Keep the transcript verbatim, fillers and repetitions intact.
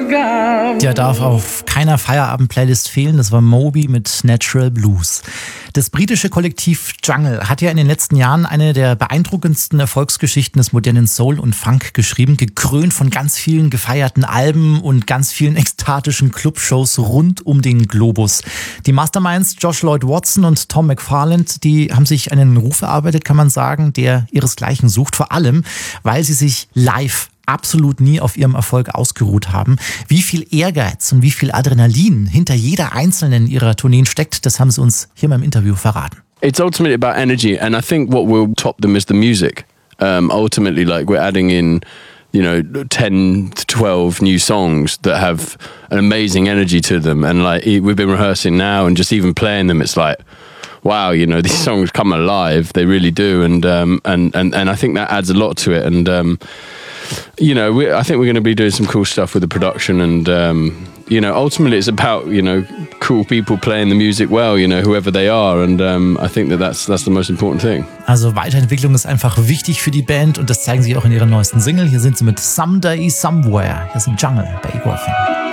Der darf auf keiner Feierabend-Playlist fehlen. Das war Moby mit Natural Blues. Das britische Kollektiv Jungle hat ja in den letzten Jahren eine der beeindruckendsten Erfolgsgeschichten des modernen Soul und Funk geschrieben, gekrönt von ganz vielen gefeierten Alben und ganz vielen ekstatischen Clubshows rund um den Globus. Die Masterminds Josh Lloyd Watson und Tom McFarland, die haben sich einen Ruf erarbeitet, kann man sagen, der ihresgleichen sucht, vor allem, weil sie sich live absolut nie auf ihrem Erfolg ausgeruht haben. Wie viel Ehrgeiz und wie viel Adrenalin hinter jeder einzelnen ihrer Tourneen steckt, das haben sie uns hier mal im Interview verraten. It's ultimately about energy, and I think what will top them is the music. Um, ultimately, like we're adding in, you know, ten to twelve new songs that have an amazing energy to them, and like we've been rehearsing now, and just even playing them, it's like, wow, you know, these songs come alive. They really do, and um, and and and I think that adds a lot to it, and um, you know, we, I think we're going to be doing some cool stuff with the production, and um, you know, ultimately it's about, you know, cool people playing the music well, you know, whoever they are, and um, I think that that's that's the most important thing. Also Weiterentwicklung ist einfach wichtig für die Band und das zeigen sie auch in ihrer neuesten Single. Hier sind sie mit Someday Somewhere. Hier sind Jungle bei Ego F M.